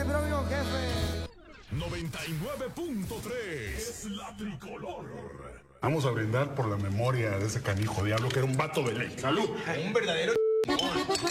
mi amigo jefe. 99.3 es la tricolor. Vamos a brindar por la memoria de ese canijo diablo que era un vato de ley. ¡Salud! Un verdadero